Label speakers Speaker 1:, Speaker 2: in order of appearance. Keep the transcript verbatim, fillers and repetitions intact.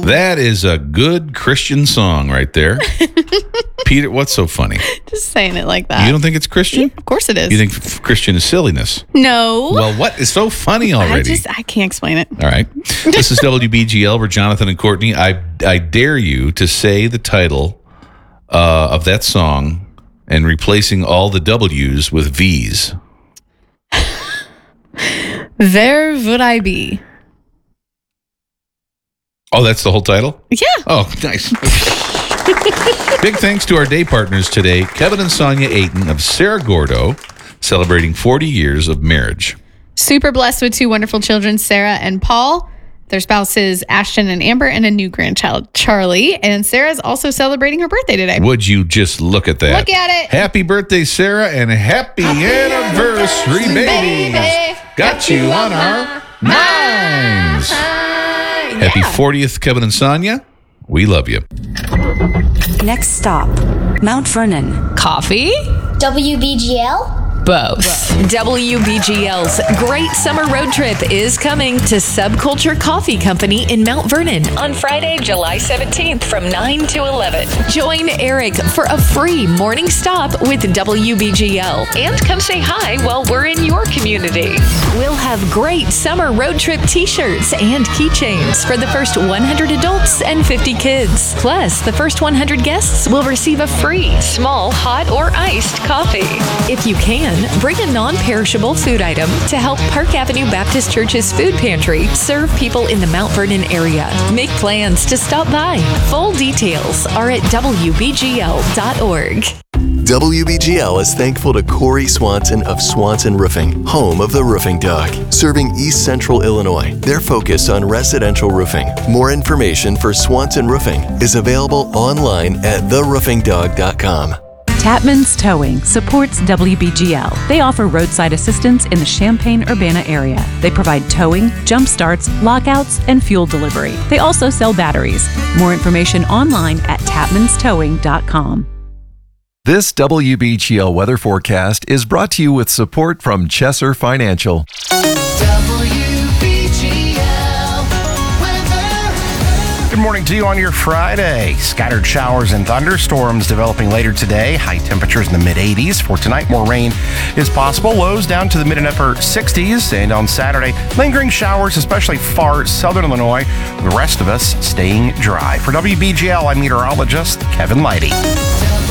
Speaker 1: That is a good Christian song right there. Peter, what's so funny?
Speaker 2: Just saying it like that.
Speaker 1: You don't think it's Christian?
Speaker 2: Yeah, of course it is.
Speaker 1: You think f- Christian is silliness?
Speaker 2: No.
Speaker 1: Well, what is so funny already?
Speaker 2: I just, I can't explain it.
Speaker 1: All right. This is W B G L. We're Jonathan and Courtney. I, I dare you to say the title uh, of that song and replacing all the W's with V's.
Speaker 2: Where would I be?
Speaker 1: Oh, that's the whole title?
Speaker 2: Yeah.
Speaker 1: Oh, nice. Big thanks to our day partners today, Kevin and Sonia Ayton of Cerro Gordo, celebrating forty years of marriage.
Speaker 2: Super blessed with two wonderful children, Sarah and Paul. Their spouses, Ashton and Amber, and a new grandchild, Charlie. And Sarah's also celebrating her birthday today.
Speaker 1: Would you just look at that?
Speaker 2: Look at it.
Speaker 1: Happy birthday, Sarah, and happy, happy anniversary, anniversary babies. Baby. Got, Got you on our minds. Yeah. Happy fortieth, Kevin and Sonia. We love you.
Speaker 3: Next stop, Mount Vernon.
Speaker 4: Coffee?
Speaker 5: W B G L?
Speaker 4: Both. W B G L's Great Summer Road Trip is coming to Subculture Coffee Company in Mount Vernon on Friday, July seventeenth from nine to eleven. Join Eric for a free morning stop with W B G L and come say hi while we're in your community. We'll have great summer road trip t-shirts and keychains for the first one hundred adults and fifty kids. Plus, the first one hundred guests will receive a free small hot or iced coffee. If you can, bring a non-perishable food item to help Park Avenue Baptist Church's food pantry serve people in the Mount Vernon area. Make plans to stop by. Full details are at W B G L dot org.
Speaker 6: W B G L is thankful to Corey Swanson of Swanson Roofing, home of the Roofing Dog, serving East Central Illinois. Their focus on residential roofing. More information for Swanson Roofing is available online at the roofing dog dot com.
Speaker 7: Tapman's Towing supports W B G L. They offer roadside assistance in the Champaign-Urbana area. They provide towing, jump starts, lockouts, and fuel delivery. They also sell batteries. More information online at tapmans towing dot com.
Speaker 8: This W B G L weather forecast is brought to you with support from Chesser Financial.
Speaker 9: Good morning to you on your Friday. Scattered showers and thunderstorms developing later today. High temperatures in the mid eighties. For tonight, more rain is possible. Lows down to the mid and upper sixties. And on Saturday, lingering showers, especially far southern Illinois. The rest of us staying dry. For W B G L, I'm meteorologist Kevin Leidy.